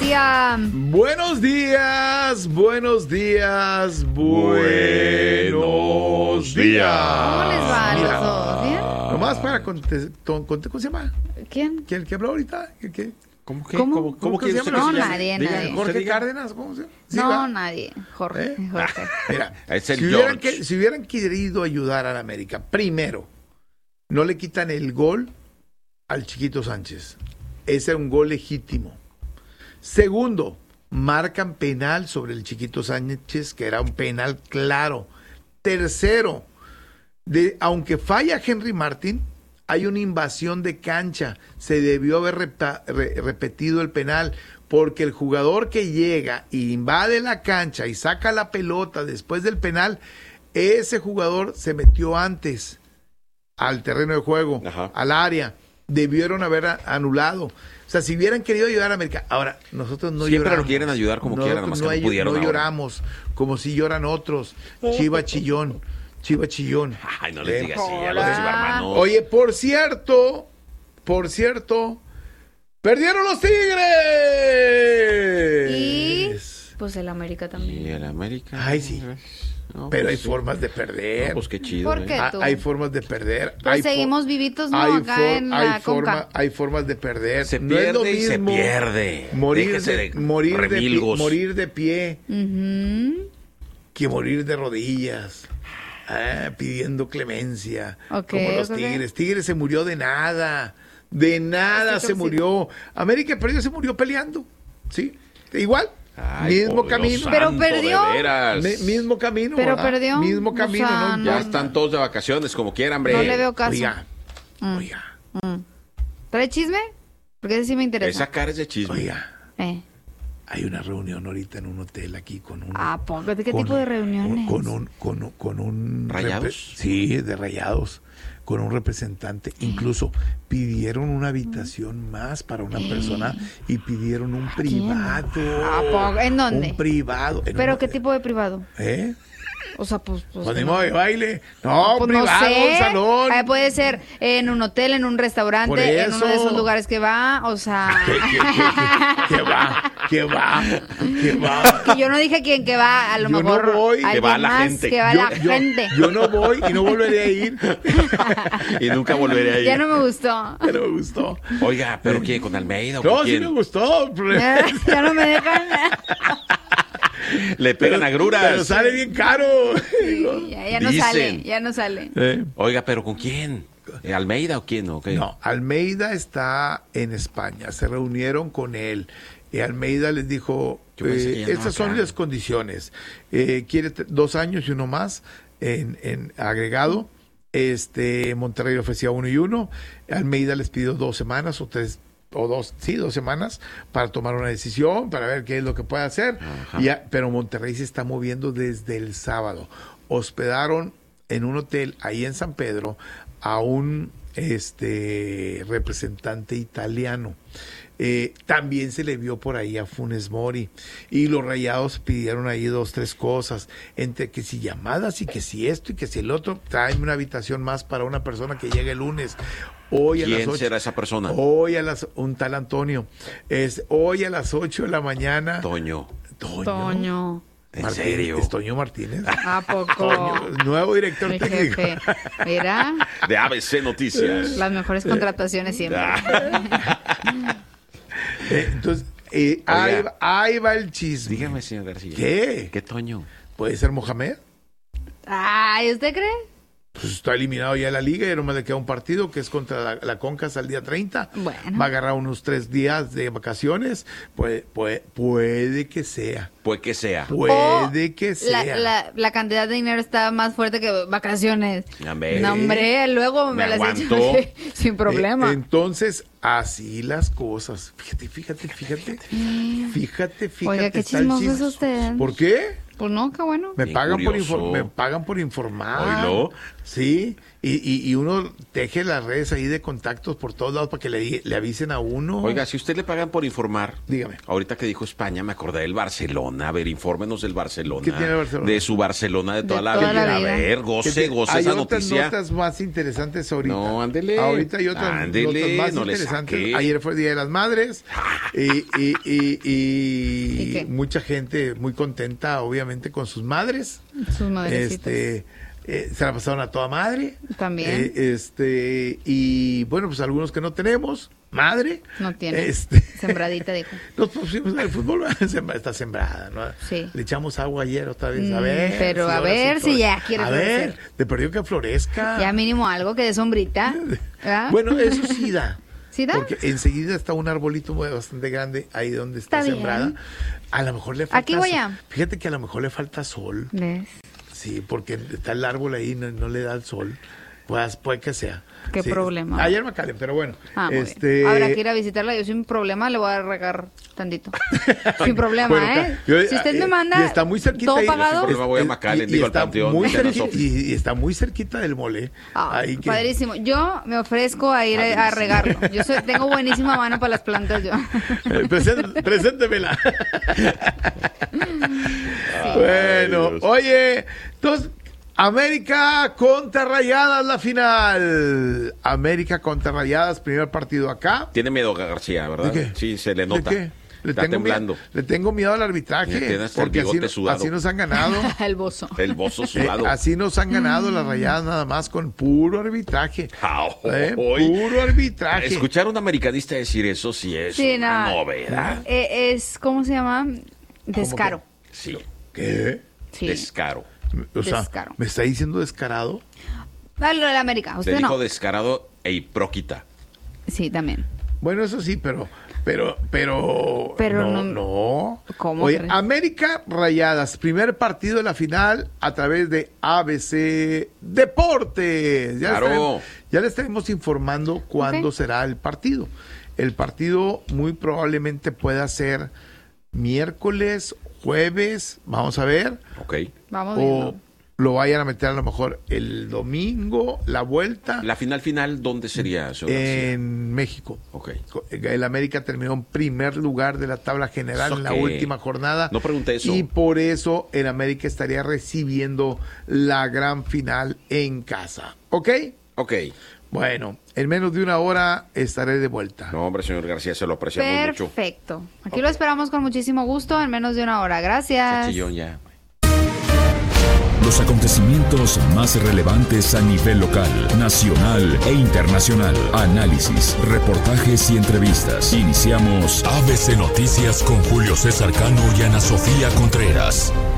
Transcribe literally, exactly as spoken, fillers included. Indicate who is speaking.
Speaker 1: día.
Speaker 2: Buenos días, buenos días, buenos días.
Speaker 1: ¿Cómo les va a los
Speaker 2: Mira,
Speaker 1: dos? ¿Bien?
Speaker 2: Nomás para contestar, ¿cómo se llama?
Speaker 1: ¿Quién?
Speaker 2: ¿Quién que habló ahorita? ¿Qué, qué?
Speaker 3: ¿Cómo que?
Speaker 1: ¿Cómo?
Speaker 3: ¿Cómo,
Speaker 2: ¿Cómo
Speaker 3: que
Speaker 2: que
Speaker 3: se
Speaker 2: se
Speaker 3: llama?
Speaker 1: No,
Speaker 2: Diga,
Speaker 1: nadie,
Speaker 3: diga,
Speaker 1: nadie.
Speaker 2: ¿Jorge
Speaker 3: diga.
Speaker 2: Cárdenas? ¿Cómo se llama? ¿Sí,
Speaker 1: No,
Speaker 2: va?
Speaker 1: nadie. Jorge,
Speaker 2: ¿Eh?
Speaker 1: Jorge.
Speaker 2: Mira,
Speaker 3: Es el
Speaker 2: si, hubieran
Speaker 3: George.
Speaker 2: que- si hubieran querido ayudar a la América, primero, no le quitan el gol al Chiquito Sánchez. Ese era un gol legítimo. Segundo, marcan penal sobre el Chiquito Sánchez, que era un penal claro. Tercero, de, aunque falla Henry Martin, hay una invasión de cancha. Se debió haber repa- re- repetido el penal, porque el jugador que llega y invade la cancha y saca la pelota después del penal, ese jugador se metió antes al terreno de juego,
Speaker 3: Ajá.
Speaker 2: al área. Debieron haber a- anulado. O sea, si hubieran querido ayudar a América. Ahora, nosotros no
Speaker 3: Siempre
Speaker 2: lloramos.
Speaker 3: lo quieren ayudar como quieran, nada más que no
Speaker 2: hay-
Speaker 3: pudieron
Speaker 2: no
Speaker 3: ahora.
Speaker 2: lloramos, como si lloran otros. Chiva chillón, chiva chillón.
Speaker 3: Ay, no les
Speaker 2: Eh,
Speaker 3: digas así a los
Speaker 1: Hola.
Speaker 3: chivarmanos.
Speaker 2: Oye, por cierto, por cierto, perdieron los Tigres.
Speaker 1: Y pues el América
Speaker 3: Y
Speaker 1: también.
Speaker 3: el América.
Speaker 2: Ay, sí.
Speaker 3: No,
Speaker 2: Pero
Speaker 3: pues
Speaker 2: hay
Speaker 3: sí.
Speaker 2: formas de perder.
Speaker 3: No, pues qué chido.
Speaker 1: ¿Por
Speaker 3: ¿eh?
Speaker 1: qué?
Speaker 2: Ah,
Speaker 1: tú?
Speaker 2: hay formas de perder.
Speaker 1: Pues
Speaker 2: Hay fo-
Speaker 1: seguimos vivitos, ¿no?
Speaker 2: hay
Speaker 1: Acá
Speaker 2: for-
Speaker 1: en la
Speaker 2: hay, forma-
Speaker 1: Conca.
Speaker 2: hay formas de perder.
Speaker 3: Se
Speaker 2: No es lo
Speaker 3: pierde y se
Speaker 2: mismo
Speaker 3: pierde.
Speaker 2: Morir
Speaker 3: Déjese
Speaker 2: de,
Speaker 3: de
Speaker 2: morir, de, pi-
Speaker 3: remilgos.
Speaker 2: morir de pie
Speaker 1: Ujú.
Speaker 2: que morir de rodillas, ah, pidiendo clemencia,
Speaker 1: Ok,
Speaker 2: como los
Speaker 1: ok.
Speaker 2: Tigres. Tigres se murió de nada, de nada
Speaker 1: Estoy
Speaker 2: se
Speaker 1: consigo.
Speaker 2: murió. América perdió, se murió peleando, ¿sí? Igual,
Speaker 3: Ay,
Speaker 2: mismo
Speaker 3: por Dios
Speaker 2: camino.
Speaker 3: santo,
Speaker 1: Pero perdió.
Speaker 3: de veras.
Speaker 2: Mi- mismo camino.
Speaker 1: Pero
Speaker 2: ¿verdad?
Speaker 1: perdió.
Speaker 2: Mismo
Speaker 1: O
Speaker 2: camino,
Speaker 1: sea,
Speaker 2: ¿no?
Speaker 3: Ya
Speaker 1: no.
Speaker 3: están todos de vacaciones, como quieran, hombre.
Speaker 1: No le veo caso.
Speaker 2: Oiga,
Speaker 1: Mm.
Speaker 2: oiga,
Speaker 1: ¿Trae chisme? Porque ese sí me interesa.
Speaker 3: Esa cara es de chisme.
Speaker 2: oiga.
Speaker 1: Eh.
Speaker 2: Hay una reunión ahorita en un hotel aquí con un...
Speaker 1: ¿A poco? ¿De qué
Speaker 2: con-
Speaker 1: tipo de reuniones?
Speaker 2: Con un... Con, un- con un
Speaker 3: ¿Rayados?
Speaker 2: repre- Sí, de Rayados. Con un representante. Incluso pidieron una habitación más para una persona y pidieron un privado.
Speaker 1: ¿A poco? ¿En dónde?
Speaker 2: Un privado. En
Speaker 1: ¿Pero
Speaker 2: un-
Speaker 1: qué tipo de privado?
Speaker 2: ¿Eh?
Speaker 1: O sea, pues... pues,
Speaker 2: Pues ni
Speaker 1: no.
Speaker 2: modo de baile. No,
Speaker 1: Pues
Speaker 2: un privado,
Speaker 1: no sé.
Speaker 2: un salón.
Speaker 1: Ah, puede ser en un hotel, en un
Speaker 2: Por
Speaker 1: restaurante, en uno de
Speaker 2: eso.
Speaker 1: esos lugares que va, o sea...
Speaker 2: ¿Qué, qué, qué, qué, qué va? ¿Qué va? ¿Qué va?
Speaker 1: Que yo no dije quién que va, a lo
Speaker 2: Yo no
Speaker 1: mejor
Speaker 2: voy.
Speaker 1: alguien
Speaker 3: Que va la
Speaker 1: más,
Speaker 3: gente.
Speaker 1: que va
Speaker 2: Yo-
Speaker 1: la
Speaker 2: yo-
Speaker 1: gente.
Speaker 2: Yo no voy y no volveré a ir.
Speaker 3: Y nunca volveré a ir.
Speaker 1: Ya no me gustó.
Speaker 2: Pero me gustó.
Speaker 3: Oiga, ¿pero quién? ¿Con Almeida o
Speaker 2: No,
Speaker 3: con
Speaker 2: sí
Speaker 3: quién?
Speaker 2: me gustó.
Speaker 1: Ya, ya no me dejan.
Speaker 3: Le pegan agruras.
Speaker 2: Pero sale bien caro.
Speaker 1: Ya, ya no
Speaker 3: Dicen.
Speaker 1: sale, ya no sale.
Speaker 2: Eh,
Speaker 3: Oiga, ¿pero con quién? ¿Eh, ¿Almeida o quién? ¿O qué?
Speaker 2: No, Almeida está en España. Se reunieron con él. Y Almeida les dijo,
Speaker 3: Yo pensé
Speaker 2: eh,
Speaker 3: que ya andaba
Speaker 2: estas son
Speaker 3: acá.
Speaker 2: las condiciones. Eh, quiere t- dos años y uno más en, en agregado. Este Monterrey le ofrecía uno y uno. Almeida les pidió dos semanas o tres o dos, sí, dos semanas para tomar una decisión, para ver qué es lo que puede hacer.
Speaker 3: Ajá.
Speaker 2: Y ya- pero Monterrey se está moviendo desde el sábado. Hospedaron en un hotel ahí en San Pedro a un este representante italiano. Eh, también se le vio por ahí a Funes Mori y los Rayados pidieron ahí dos, tres cosas, entre que si llamadas y que si esto y que si el otro, tráeme una habitación más para una persona que llegue el lunes. Hoy a las
Speaker 3: ¿Quién
Speaker 2: ocho,
Speaker 3: será esa persona?
Speaker 2: Hoy a las, un tal Antonio, es hoy a las ocho de la mañana.
Speaker 3: Toño.
Speaker 2: Toño.
Speaker 1: Toño.
Speaker 3: ¿En
Speaker 2: Martínez,
Speaker 3: serio?
Speaker 2: es Toño Martínez.
Speaker 1: ¿A poco?
Speaker 2: Toño, nuevo director
Speaker 1: Mi
Speaker 2: técnico.
Speaker 1: jefe. Mira,
Speaker 3: De A B C Noticias.
Speaker 1: las mejores contrataciones siempre.
Speaker 2: Eh, entonces, eh,
Speaker 3: Oiga.
Speaker 2: ahí, va- ahí va el chisme.
Speaker 3: Dígame, señor García.
Speaker 2: ¿Qué?
Speaker 3: ¿Qué Toño?
Speaker 2: ¿Puede ser Mohamed?
Speaker 1: Ay, ¿usted cree?
Speaker 2: Pues está eliminado ya de la liga, ya nomás le queda un partido que es contra la, la Concas al día treinta.
Speaker 1: Bueno.
Speaker 2: Va a agarrar unos tres días de vacaciones. Puede, puede, puede que sea.
Speaker 3: Pues que sea.
Speaker 2: Puede que
Speaker 1: La,
Speaker 2: sea.
Speaker 1: la, la cantidad de dinero está más fuerte que vacaciones.
Speaker 3: Hombre.
Speaker 1: No, hombre, luego me,
Speaker 3: Me
Speaker 1: las
Speaker 3: aguantó.
Speaker 1: echo sin problema.
Speaker 2: Eh, entonces, así las cosas. Fíjate, fíjate, fíjate. Fíjate, fíjate.
Speaker 1: Oiga, qué
Speaker 2: está el
Speaker 1: chismoso
Speaker 2: chisme.
Speaker 1: es usted.
Speaker 2: ¿Por qué?
Speaker 1: Pues no, qué bueno.
Speaker 2: Me
Speaker 3: Bien
Speaker 2: pagan, por
Speaker 3: curioso.
Speaker 2: infor- me pagan por informar.
Speaker 3: Oílo.
Speaker 2: Sí, y, y, y uno teje las redes ahí de contactos por todos lados para que le, le avisen a uno.
Speaker 3: Oiga, si usted le pagan por informar,
Speaker 2: Dígame.
Speaker 3: ahorita que dijo España, me acordé del Barcelona. A ver, infórmenos del Barcelona.
Speaker 2: ¿Qué tiene el Barcelona?
Speaker 3: De su Barcelona de toda,
Speaker 1: De
Speaker 3: la,
Speaker 1: toda
Speaker 3: vida.
Speaker 1: la
Speaker 3: A
Speaker 1: vida.
Speaker 3: ver,
Speaker 2: Que
Speaker 3: goce,
Speaker 2: te-
Speaker 3: goce
Speaker 2: hay
Speaker 3: esa
Speaker 2: otras
Speaker 3: noticia.
Speaker 2: notas más interesantes ahorita.
Speaker 3: No, ándele.
Speaker 2: Ahorita hay otras
Speaker 3: Ándele,
Speaker 2: notas más
Speaker 3: no le
Speaker 2: interesantes.
Speaker 3: saque.
Speaker 2: Ayer fue el Día de las Madres y, y, y, y
Speaker 1: ¿Y qué?
Speaker 2: mucha gente muy contenta, obviamente, con sus madres.
Speaker 1: Sus madrecitas.
Speaker 2: Este, eh, se la pasaron a toda madre.
Speaker 1: También.
Speaker 2: Eh, este, y bueno, pues algunos que no tenemos, madre.
Speaker 1: No tiene.
Speaker 2: Este,
Speaker 1: Sembradita, dijo.
Speaker 2: nos pusimos en el fútbol, sembra- está sembrada, ¿no?
Speaker 1: Sí.
Speaker 2: Le echamos agua ayer otra vez, a
Speaker 1: Mm,
Speaker 2: ver.
Speaker 1: pero a
Speaker 2: ahora
Speaker 1: ver si
Speaker 2: flore-
Speaker 1: ya quiere
Speaker 2: A ver,
Speaker 1: florecer.
Speaker 2: te perdió que florezca.
Speaker 1: Ya mínimo algo que dé sombrita. ¿verdad?
Speaker 2: Bueno, eso sí da.
Speaker 1: ¿Sí da?
Speaker 2: Porque enseguida está un arbolito muy- bastante grande ahí donde está,
Speaker 1: Está bien.
Speaker 2: sembrada. A lo mejor le falta
Speaker 1: Aquí voy
Speaker 2: sol.
Speaker 1: a-
Speaker 2: Fíjate que a lo mejor le falta sol.
Speaker 1: ¿Ves?
Speaker 2: Sí, porque está el árbol ahí, no, no le da el sol. Pues puede que sea.
Speaker 1: Qué
Speaker 2: Sí.
Speaker 1: problema.
Speaker 2: Ayer me calen, pero bueno.
Speaker 1: Ah, muy
Speaker 2: este...
Speaker 1: bien. Habrá que ir a visitarla. Yo sin problema le voy a regar tantito. Sin problema,
Speaker 2: Bueno,
Speaker 1: ¿eh?
Speaker 2: yo-
Speaker 1: si usted
Speaker 2: eh,
Speaker 1: me manda
Speaker 2: y está muy cerquita
Speaker 1: todo
Speaker 2: ahí.
Speaker 1: pagado.
Speaker 3: Sin problema voy a McAllen,
Speaker 2: y,
Speaker 3: digo, al
Speaker 2: está
Speaker 3: Panteón,
Speaker 2: muy
Speaker 3: Venezuela
Speaker 2: cerquita,
Speaker 3: Sofi.
Speaker 2: y, y está muy cerquita del mole.
Speaker 1: Ah,
Speaker 2: Ahí que-
Speaker 1: padrísimo. Yo me ofrezco a ir a, a regarlo. Yo soy, tengo buenísima mano para las plantas yo.
Speaker 2: Eh, presén- preséntemela. Bueno,
Speaker 3: Dios.
Speaker 2: oye, entonces, América contra Rayadas la final. América contra Rayadas, primer partido acá.
Speaker 3: Tiene miedo García, ¿verdad?
Speaker 2: ¿De qué?
Speaker 3: Sí, se le
Speaker 2: ¿De
Speaker 3: nota.
Speaker 2: qué? Le
Speaker 3: Está
Speaker 2: tengo
Speaker 3: temblando.
Speaker 2: Miedo, le tengo miedo al arbitraje.
Speaker 3: Mira, tiene hasta el
Speaker 2: Porque así,
Speaker 3: bigote sudado.
Speaker 2: así nos han ganado.
Speaker 1: El bozo.
Speaker 3: El bozo
Speaker 2: Eh,
Speaker 3: sudado.
Speaker 2: así nos han ganado las Rayadas nada más con puro arbitraje.
Speaker 3: Ah,
Speaker 2: Eh,
Speaker 3: hoy.
Speaker 2: Puro arbitraje.
Speaker 3: Escuchar a un americanista decir eso sí es
Speaker 1: Sí,
Speaker 3: una
Speaker 1: no.
Speaker 3: novedad.
Speaker 1: Eh, es, ¿cómo se llama? Descaro.
Speaker 3: Sí,
Speaker 2: ¿Qué?
Speaker 1: Sí.
Speaker 3: descaro.
Speaker 2: O sea,
Speaker 1: Descaro.
Speaker 2: ¿me está diciendo descarado?
Speaker 1: Dale a la América.
Speaker 3: Se
Speaker 1: Usted
Speaker 3: dijo
Speaker 1: no.
Speaker 3: descarado e hipróquita.
Speaker 1: Sí, también.
Speaker 2: Bueno, eso sí, pero, pero, pero,
Speaker 1: Pero
Speaker 2: no,
Speaker 1: no-
Speaker 2: no.
Speaker 1: ¿Cómo
Speaker 2: Oye,
Speaker 1: crees?
Speaker 2: América Rayadas, primer partido de la final a través de A B C Deportes. Ya,
Speaker 3: Claro.
Speaker 2: les, estaremos, ya les estaremos informando cuándo
Speaker 1: Ok.
Speaker 2: será el partido. El partido muy probablemente pueda ser miércoles, jueves, vamos a ver,
Speaker 3: Ok.
Speaker 1: Vamos
Speaker 2: o
Speaker 1: viendo.
Speaker 2: lo vayan a meter a lo mejor el domingo, la vuelta
Speaker 3: La final final, ¿dónde sería, señor García?
Speaker 2: en México.
Speaker 3: Ok.
Speaker 2: El América terminó en primer lugar de la tabla general
Speaker 3: ¿Eso
Speaker 2: en la
Speaker 3: qué?
Speaker 2: última jornada.
Speaker 3: No pregunté eso.
Speaker 2: Y por eso el América estaría recibiendo la gran final en casa. ¿Ok?
Speaker 3: Ok.
Speaker 2: Bueno, en menos de una hora estaré de vuelta.
Speaker 3: No, hombre, señor García, se lo apreciamos mucho.
Speaker 1: Perfecto. Aquí lo esperamos con muchísimo gusto en menos de una hora. Gracias.
Speaker 3: Ese chillón ya.
Speaker 4: Los acontecimientos más relevantes a nivel local, nacional e internacional. Análisis, reportajes y entrevistas. Iniciamos A B C Noticias con Julio César Cano y Ana Sofía Contreras.